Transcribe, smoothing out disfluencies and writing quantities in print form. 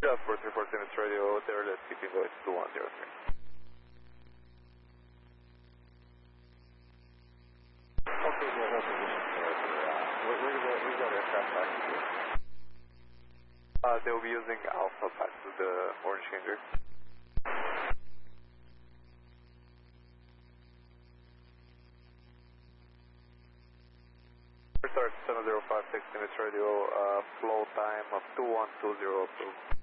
for 34 Timmins Radio, there, let's keep you going to 2103. Okay, go ahead, where's that aircraft back to? They will be using Alpha back to the orange changer. Start 7056 Timmins Radio, flow time of 2120 approved.